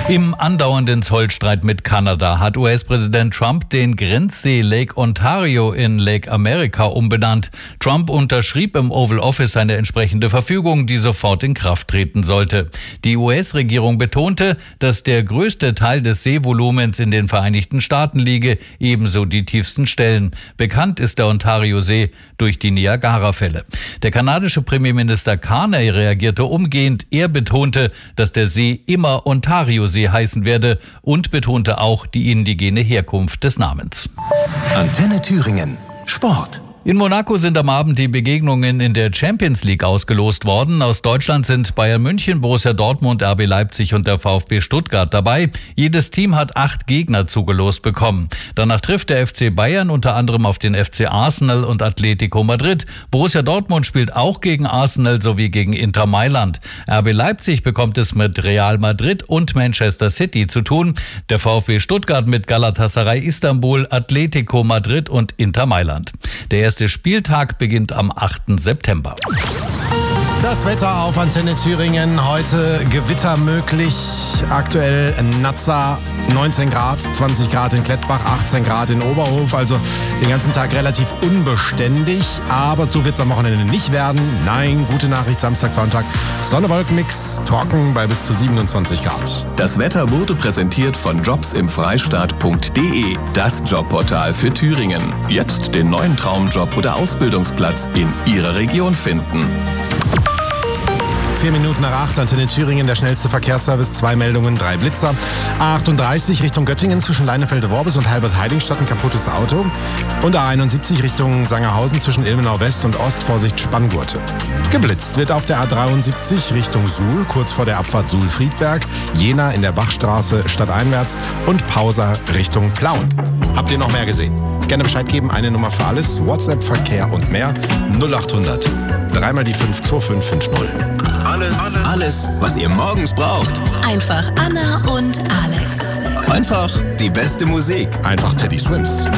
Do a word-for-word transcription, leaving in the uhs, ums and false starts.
Im andauernden Zollstreit mit Kanada hat U S-Präsident Trump den Grenzsee Lake Ontario in Lake America umbenannt. Trump unterschrieb im Oval Office eine entsprechende Verfügung, die sofort in Kraft treten sollte. Die U S-Regierung betonte, dass der größte Teil des Seevolumens in den Vereinigten Staaten liege, ebenso die tiefsten Stellen. Bekannt ist der Ontario-See durch die Niagara-Fälle. Der kanadische Premierminister Carney reagierte umgehend. Er betonte, dass der See immer Ontario-See heißen werde und betonte auch die indigene Herkunft des Namens. Antenne Thüringen. Sport. In Monaco sind am Abend die Begegnungen in der Champions League ausgelost worden. Aus Deutschland sind Bayern München, Borussia Dortmund, R B Leipzig und der VfB Stuttgart dabei. Jedes Team hat acht Gegner zugelost bekommen. Danach trifft der F C Bayern unter anderem auf den F C Arsenal und Atletico Madrid. Borussia Dortmund spielt auch gegen Arsenal sowie gegen Inter Mailand. R B Leipzig bekommt es mit Real Madrid und Manchester City zu tun. Der VfB Stuttgart mit Galatasaray Istanbul, Atletico Madrid und Inter Mailand. Der Der erste Spieltag beginnt am achten September. Das Wetter auf Antenne Thüringen. Heute Gewitter möglich. Aktuell Nazza neunzehn Grad, zwanzig Grad in Klettbach, achtzehn Grad in Oberhof. Also den ganzen Tag relativ unbeständig. Aber so wird es am Wochenende nicht werden. Nein, gute Nachricht, Samstag, Sonntag. Sonne-Wolken-Mix, trocken bei bis zu siebenundzwanzig Grad. Das Wetter wurde präsentiert von jobs im freistaat punkt de. Das Jobportal für Thüringen. Jetzt den neuen Traumjob oder Ausbildungsplatz in Ihrer Region finden. Vier Minuten nach acht, Antenne Thüringen, der schnellste Verkehrsservice, zwei Meldungen, drei Blitzer. A achtunddreißig Richtung Göttingen zwischen Leinefelde-Worbis und Halbert-Heiligenstadt ein kaputtes Auto. Und A einundsiebzig Richtung Sangerhausen zwischen Ilmenau West und Ost, Vorsicht Spanngurte. Geblitzt wird auf der A dreiundsiebzig Richtung Suhl, kurz vor der Abfahrt Suhl-Friedberg, Jena in der Bachstraße stadteinwärts und Pauser Richtung Plauen. Habt ihr noch mehr gesehen? Gerne Bescheid geben, eine Nummer für alles, WhatsApp, Verkehr und mehr, null achthundert, dreimal die fünf zwei fünf fünf null. Alles, alles, alles, was ihr morgens braucht. Einfach Anna und Alex. Einfach die beste Musik. Einfach Teddy Swims.